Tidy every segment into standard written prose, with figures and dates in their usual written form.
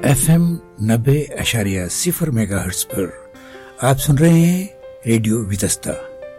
FM 90.0 megahertz पर आप सुन रहे हैं रेडियो वितस्ता।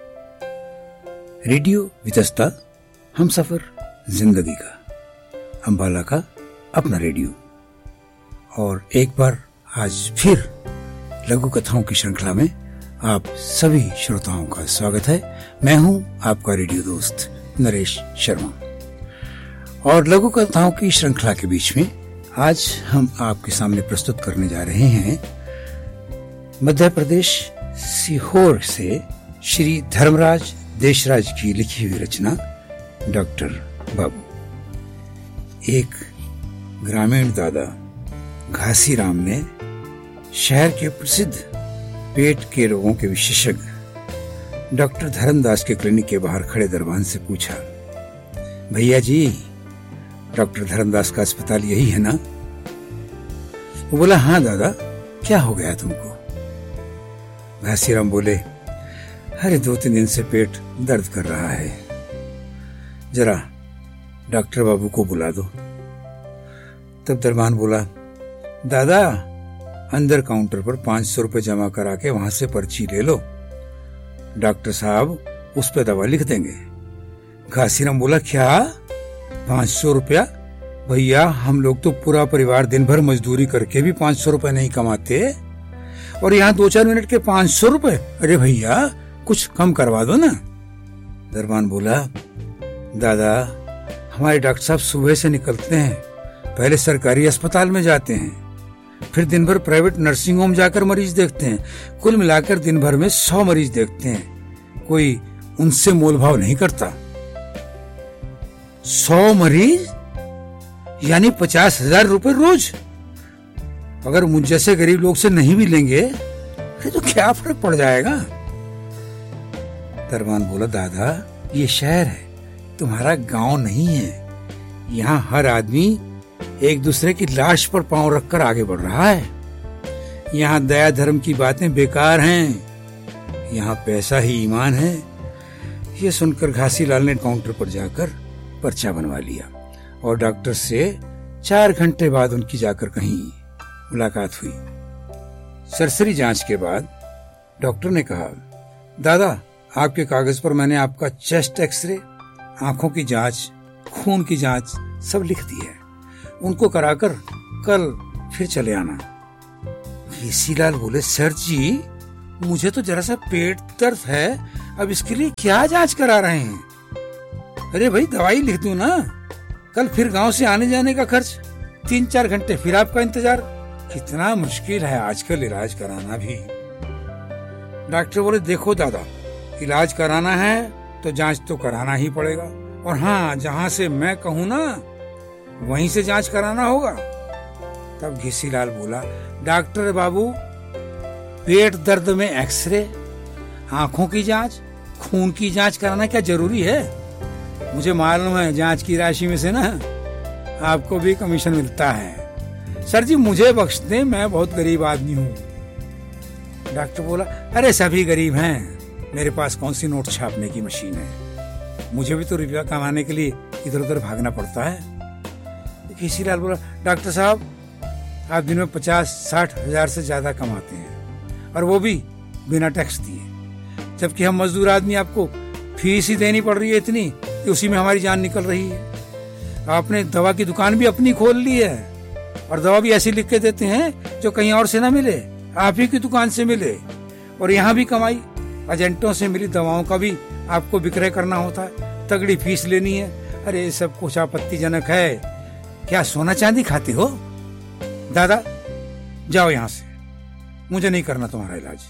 रेडियो वितस्ता हम सफर जिंदगी का, अंबाला का अपना रेडियो। और एक बार आज फिर लघु कथाओं की श्रृंखला में आप सभी श्रोताओं का स्वागत है। मैं हूं आपका रेडियो दोस्त नरेश शर्मा। और लघु कथाओं की श्रृंखला के बीच में आज हम आपके सामने प्रस्तुत करने जा रहे हैं मध्य प्रदेश सीहोर से श्री धर्मराज देशराज की लिखी हुई रचना डॉक्टर बाबू। एक ग्रामीण दादा घासीराम ने शहर के प्रसिद्ध पेट के रोगों के विशेषज्ञ डॉक्टर धर्मदास के क्लिनिक के बाहर खड़े दरबान से पूछा, भैया जी, डॉक्टर धर्मदास का अस्पताल यही है ना? वो बोला, हाँ दादा, क्या हो गया तुमको? घासीराम बोले, अरे 2-3 दिन से पेट दर्द कर रहा है, जरा डॉक्टर बाबू को बुला दो। तब दरबान बोला, दादा अंदर काउंटर पर 500 रुपए जमा करा के वहां से पर्ची ले लो, डॉक्टर साहब उस पर दवा लिख देंगे। घासीराम बोला, क्या 500 रुपया? भैया हम लोग तो पूरा परिवार दिन भर मजदूरी करके भी 500 रुपए नहीं कमाते, और यहाँ 2-4 मिनट के 500 रुपए? अरे भैया कुछ कम करवा दो ना। दरबान बोला, दादा हमारे डॉक्टर साहब सुबह से निकलते हैं, पहले सरकारी अस्पताल में जाते हैं, फिर दिन भर प्राइवेट नर्सिंग होम जाकर मरीज देखते हैं, कुल मिलाकर दिन भर में 100 मरीज देखते हैं, कोई उनसे मोलभाव नहीं करता। 100 मरीज यानी 50,000 रुपए रोज। अगर मुझ जैसे गरीब लोग से नहीं भी लेंगे तो क्या फर्क पड़ जाएगा? दरबान बोला, दादा ये शहर है, तुम्हारा गांव नहीं है। यहाँ हर आदमी एक दूसरे की लाश पर पांव रखकर आगे बढ़ रहा है। यहाँ दया धर्म की बातें बेकार हैं, यहाँ पैसा ही ईमान है। ये सुनकर घासीलाल ने काउंटर पर जाकर पर्चा बनवा लिया और डॉक्टर से 4 घंटे बाद उनकी जाकर कहीं मुलाकात हुई। सरसरी जांच के बाद डॉक्टर ने कहा, दादा आपके कागज पर मैंने आपका चेस्ट एक्सरे, आंखों की जांच, खून की जांच सब लिख दी है, उनको कराकर कल फिर चले आना। घासीलाल बोले, सर जी मुझे तो जरा सा पेट दर्द है, अब इसके लिए क्या जांच करा रहे हैं? अरे भाई दवाई लिख दूं ना, कल फिर गांव से आने जाने का खर्च, 3-4 घंटे फिर आपका इंतजार। कितना मुश्किल है आजकल इलाज कराना भी। डॉक्टर बोले, देखो दादा इलाज कराना है तो जांच तो कराना ही पड़ेगा, और हाँ जहां से मैं कहूँ ना वहीं से जांच कराना होगा। तब घासीलाल बोला, डॉक्टर बाबू पेट दर्द में एक्सरे, आंखों की जांच, खून की जांच कराना क्या जरूरी है? मुझे मालूम है जांच की राशि में से ना आपको भी कमीशन मिलता है। सर जी मुझे बख्श दें, मैं बहुत गरीब आदमी हूँ। डॉक्टर बोला, अरे सभी गरीब हैं, मेरे पास कौन सी नोट छापने की मशीन है, मुझे भी तो रुपया कमाने के लिए इधर उधर भागना पड़ता है। घासीलाल बोला, डॉक्टर साहब आप दिन में 50-60 हजार से ज्यादा कमाते हैं, और वो भी बिना टैक्स दिए, जबकि हम मजदूर आदमी आपको फीस ही देनी पड़ रही है इतनी कि उसी में हमारी जान निकल रही है। आपने दवा की दुकान भी अपनी खोल ली है, और दवा भी ऐसी लिख के देते हैं जो कहीं और से ना मिले, आप ही की दुकान से मिले। और यहाँ भी कमाई, एजेंटों से मिली दवाओं का भी आपको विक्रय करना होता है, तगड़ी फीस लेनी है। अरे सब कुछ आपत्तिजनक है। क्या सोना चांदी खाते हो? दादा जाओ यहाँ से, मुझे नहीं करना तुम्हारा इलाज।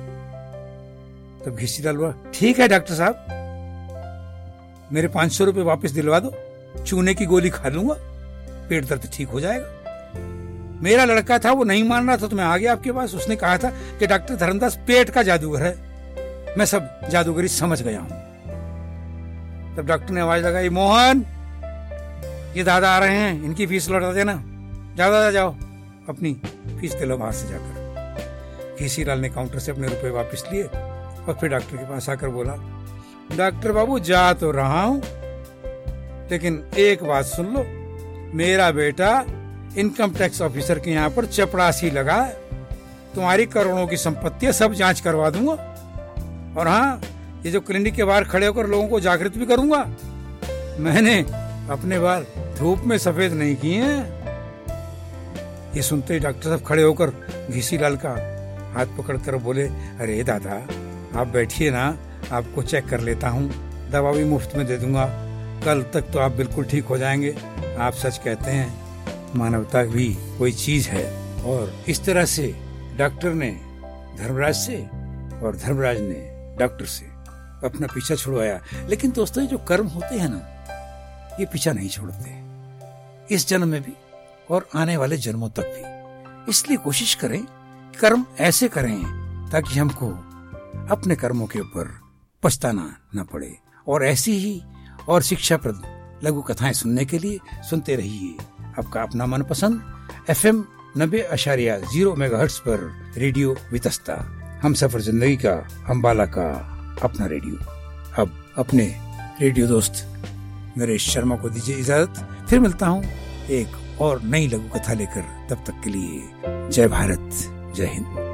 तब घासीलाल बोला, ठीक है डॉक्टर साहब, मेरे 500 रुपए वापस दिलवा दो, चूने की गोली खा लूंगा, पेट दर्द ठीक हो जाएगा। मेरा लड़का था वो नहीं मान रहा था तो मैं आ गया आपके पास, उसने कहा था कि डॉक्टर धर्मदास पेट का जादूगर है, मैं सब जादूगरी समझ गया हूं। तब डॉक्टर ने आवाज लगाई, मोहन ये दादा आ रहे हैं, इनकी फीस लौटा देना, जाओ दादा जाओ, अपनी फीस दिलो बाहर से जाकर। घासीलाल ने काउंटर से अपने रुपए वापस लिए और फिर डॉक्टर के पास आकर बोला, डॉक्टर बाबू जा तो रहा हूं, लेकिन एक बात सुन लो, मेरा बेटा इनकम टैक्स ऑफिसर के यहाँ पर चपरासी लगा, तुम्हारी करोड़ों की संपत्ति सब जांच करवा दूंगा, और हाँ, ये जो क्लिनिक के बाहर खड़े होकर लोगों को जागृत भी करूंगा। मैंने अपने बाल धूप में सफेद नहीं किए हैं। ये सुनते ही डॉक्टर साहब खड़े होकर घीसीलाल का हाथ पकड़कर बोले, अरे दादा आप बैठिए ना, आपको चेक कर लेता हूँ, दवा भी मुफ्त में दे दूंगा, कल तक तो आप बिल्कुल ठीक हो जाएंगे। आप सच कहते हैं, मानवता भी कोई चीज है। और इस तरह से डॉक्टर ने धर्मराज से और धर्मराज ने डॉक्टर से अपना पीछा छुड़वाया। लेकिन दोस्तों, ये जो कर्म होते हैं ना, ये पीछा नहीं छोड़ते, इस जन्म में भी और आने वाले जन्मों तक भी। इसलिए कोशिश करें, कर्म ऐसे करें ताकि हमको अपने कर्मों के ऊपर पछताना न पड़े। और ऐसी ही और शिक्षाप्रद लघु कथाएं सुनने के लिए सुनते रहिए आपका अपना मनपसंद FM 90.0 मेगाहर्ट्ज पर रेडियो वितस्ता, हम सफर जिंदगी का, अम्बाला का अपना रेडियो। अब अपने रेडियो दोस्त नरेश शर्मा को दीजिए इजाजत, फिर मिलता हूँ एक और नई लघु कथा लेकर। तब तक के लिए जय भारत, जय हिंद।